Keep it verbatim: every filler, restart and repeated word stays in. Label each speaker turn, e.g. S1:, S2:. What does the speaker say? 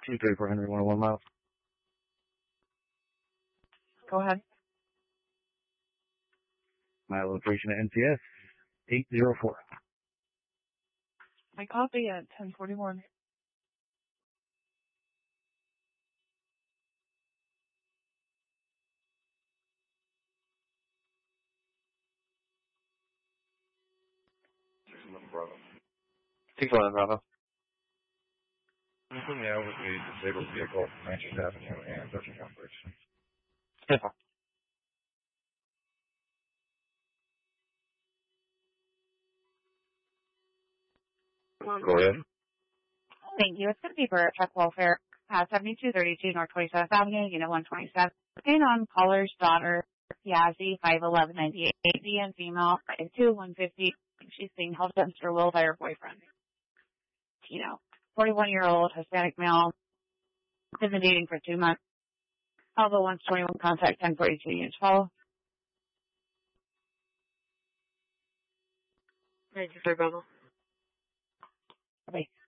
S1: two thirty-four Henry, one oh one miles.
S2: Go ahead.
S1: My location at N C S, eight oh four.
S2: I copy at ten forty-one.
S1: six eleven Bravo.
S3: six eleven Bravo.
S1: From the hour with the disabled vehicle, Manchester Avenue, and Dutchess Bridge.
S3: Yes.
S1: Go ahead.
S2: Thank you. It's going to be for truck welfare. Uh, seventy-two thirty-two North twenty-seventh Avenue, Unit one twenty-seven. On caller's daughter, Yazzie, five eleven ninety-eight, D N female, five two one fifty. She's being held against her will by her boyfriend. Tino, forty-one-year-old Hispanic male, has been dating for two months. Alva one twenty-one, contact ten forty-two, units follow.
S4: Thank you, sir, Bravo.
S2: Bye.